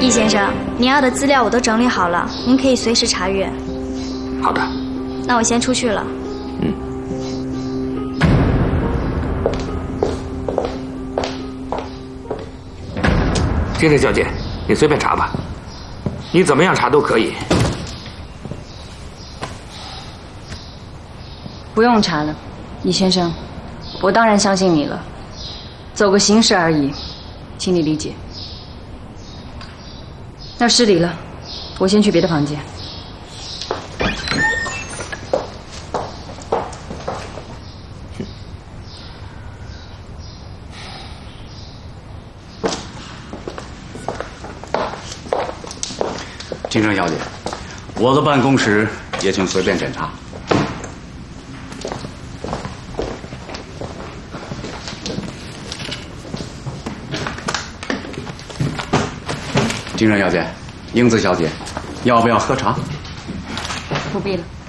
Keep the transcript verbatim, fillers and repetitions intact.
易先生，您要的资料我都整理好了，您可以随时查阅。 好的。 那我先出去了。 嗯。金田小姐，你随便查吧，你怎么样查都可以。 不用查了，易先生，我当然相信你了，走个形式而已，请你理解。那失礼了，我先去别的房间。 金城小姐，我的办公室也请随便检查。金城小姐，英子小姐，要不要喝茶？ 不必了。